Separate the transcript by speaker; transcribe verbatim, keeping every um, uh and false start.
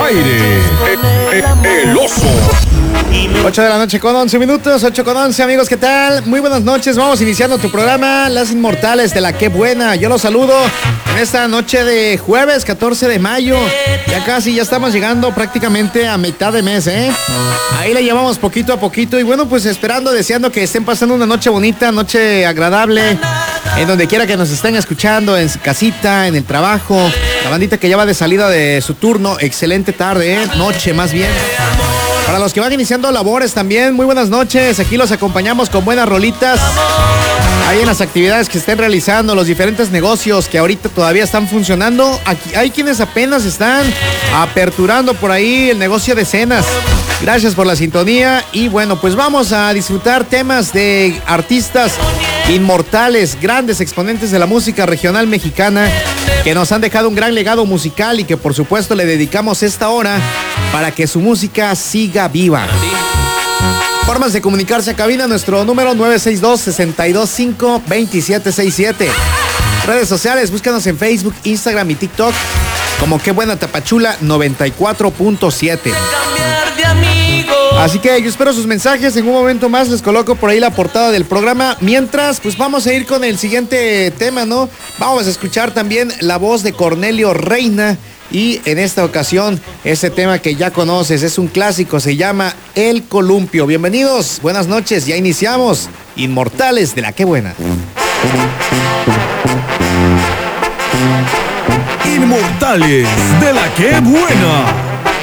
Speaker 1: aire, el, el oso.
Speaker 2: ocho de la noche con once minutos, ocho con once, amigos, ¿qué tal? Muy buenas noches, vamos iniciando tu programa Las Inmortales de la Qué Buena. Yo los saludo en esta noche de jueves catorce de mayo. Ya casi, ya estamos llegando prácticamente a mitad de mes, ¿eh? Ahí la llevamos poquito a poquito y bueno, pues esperando, deseando que estén pasando una noche bonita, noche agradable, en donde quiera que nos estén escuchando, en casita, en el trabajo, la bandita que ya va de salida de su turno, excelente tarde, ¿eh? Noche más bien. Para los que van iniciando labores también, muy buenas noches. Aquí los acompañamos con buenas rolitas. Ahí en las actividades que estén realizando, los diferentes negocios que ahorita todavía están funcionando. Aquí hay quienes apenas están aperturando por ahí el negocio de cenas. Gracias por la sintonía y bueno, pues vamos a disfrutar temas de artistas inmortales, grandes exponentes de la música regional mexicana que nos han dejado un gran legado musical y que por supuesto le dedicamos esta hora para que su música siga viva. Formas de comunicarse a cabina, nuestro número nueve seis dos, seis dos cinco, dos siete seis siete. Redes sociales, búscanos en Facebook, Instagram y TikTok como Qué Buena Tapachula noventa y cuatro punto siete. Así que yo espero sus mensajes. En un momento más les coloco por ahí la portada del programa. Mientras, pues vamos a ir con el siguiente tema, ¿no? Vamos a escuchar también la voz de Cornelio Reina. Y en esta ocasión, ese tema que ya conoces, es un clásico, se llama El Columpio. Bienvenidos, buenas noches, ya iniciamos. Inmortales de la Qué Buena.
Speaker 1: Inmortales de la Qué Buena.